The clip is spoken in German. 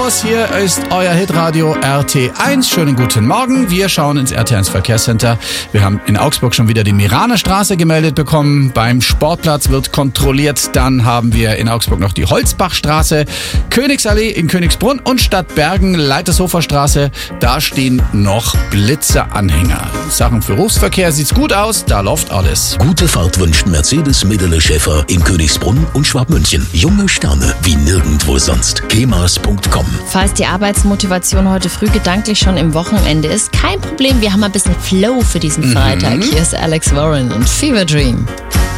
Servus, hier ist euer Hitradio RT1. Schönen guten Morgen. Wir schauen ins RT1 Verkehrscenter. Wir haben in Augsburg schon wieder die Miraner Straße gemeldet bekommen. Beim Sportplatz wird kontrolliert. Dann haben wir in Augsburg noch die Holzbachstraße, Königsallee in Königsbrunn und Stadtbergen, Leitershoferstraße. Da stehen noch Blitzeranhänger. Sachen für Berufsverkehr sieht's gut aus. Da läuft alles. Gute Fahrt wünscht Mercedes Medele Schäfer in Königsbrunn und Schwabmünchen. Junge Sterne wie nirgendwo sonst. kemas.com. Falls die Arbeitsmotivation heute früh gedanklich schon im Wochenende ist, kein Problem, wir haben ein bisschen Flow für diesen Freitag. Hier ist Alex Warren und Fever Dream.